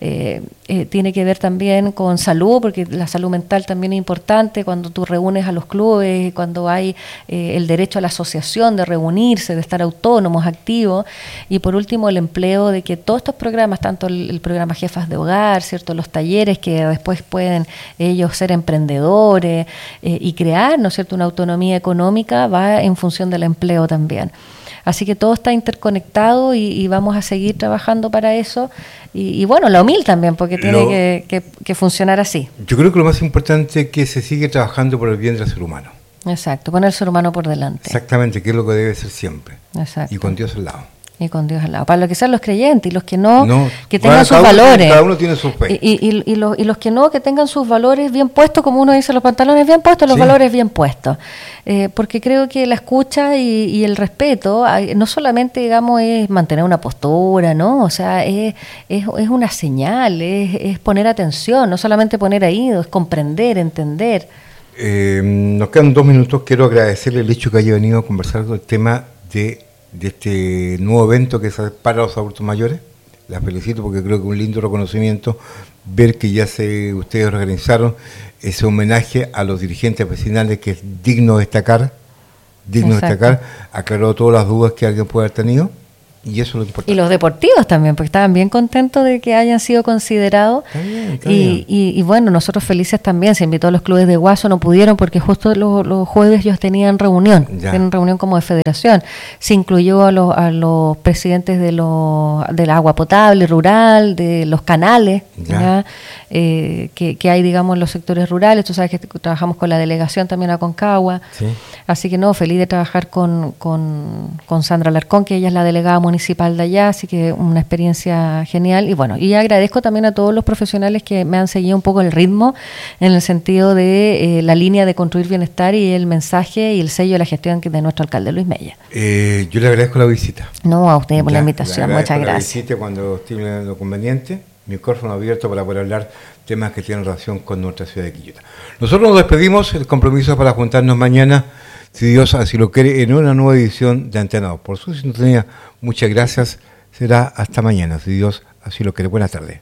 Speaker 7: Tiene que ver también con salud, porque la salud mental también es importante cuando tú reúnes a los clubes, cuando hay el derecho a la asociación de reunirse, de estar autónomos, activos. Y por último, el empleo, de que todos estos programas, tanto el programa Jefas de Hogar, ¿cierto?, los talleres que después pueden ellos ser emprendedores y crear, ¿no es cierto?, una autonomía económica, va en función del empleo también. Así que todo está interconectado y vamos a seguir trabajando para eso. Y bueno, la UMIL también, porque tiene que funcionar así.
Speaker 1: Yo creo que lo más importante es que se sigue trabajando por el bien del ser humano.
Speaker 7: Exacto, poner el ser humano por delante.
Speaker 1: Exactamente, que es lo que debe ser siempre.
Speaker 7: Exacto.
Speaker 1: Y con Dios al lado.
Speaker 7: y con Dios al lado. Para lo que sean los creyentes y los que no, que tengan
Speaker 1: bueno,
Speaker 7: sus valores.
Speaker 1: Cada uno tiene su fe.
Speaker 7: Y los que no, que tengan sus valores bien puestos, como uno dice, los pantalones bien puestos, los valores bien puestos. Porque creo que la escucha y el respeto, no solamente, digamos, es mantener una postura, ¿no? O sea, es una señal, es poner atención, no solamente poner oídos, es comprender, entender.
Speaker 1: Nos quedan 2 minutos. Quiero agradecerle el hecho que haya venido a conversar del tema de este nuevo evento que es para los adultos mayores. La felicito porque creo que es un lindo reconocimiento ver que ya ustedes organizaron ese homenaje a los dirigentes vecinales, que es digno de destacar, aclaró todas las dudas que alguien puede haber tenido. Y eso es lo importante.
Speaker 7: Y los deportivos también, porque estaban bien contentos de que hayan sido considerados.
Speaker 1: Está bien.
Speaker 7: Y bueno, nosotros felices también. Se invitó a los clubes de Guaso, no pudieron porque justo los jueves ellos tenían reunión, como de federación. Se incluyó a los presidentes del agua potable rural, de los canales, que hay, digamos, en los sectores rurales. Tú sabes que trabajamos con la delegación también a Concagua. Sí. Así que feliz de trabajar con Sandra Alarcón, que ella es la delegada municipal de allá, así que una experiencia genial. Y bueno, y agradezco también a todos los profesionales que me han seguido un poco el ritmo en el sentido de la línea de construir bienestar y el mensaje y el sello de la gestión de nuestro alcalde Luis Mella.
Speaker 1: Yo le agradezco la visita.
Speaker 7: No, a ustedes por la invitación, muchas gracias.
Speaker 1: La visita cuando estime lo conveniente, micrófono abierto para poder hablar temas que tienen relación con nuestra ciudad de Quillota. Nosotros nos despedimos, el compromiso es para juntarnos mañana, si Dios así lo quiere, en una nueva edición de Antena 2. Por su sintonía, muchas gracias. Será hasta mañana, si Dios así lo quiere. Buenas tardes.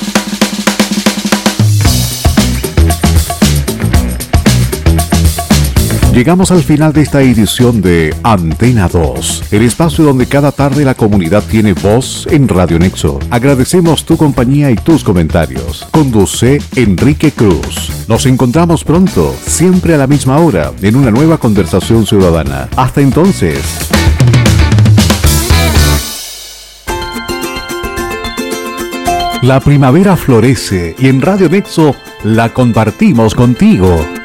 Speaker 2: Llegamos al final de esta edición de Antena 2, el espacio donde cada tarde la comunidad tiene voz en Radio Nexo. Agradecemos tu compañía y tus comentarios. Conduce Enrique Cruz. Nos encontramos pronto, siempre a la misma hora, en una nueva conversación ciudadana. Hasta entonces. La primavera florece y en Radio Nexo la compartimos contigo.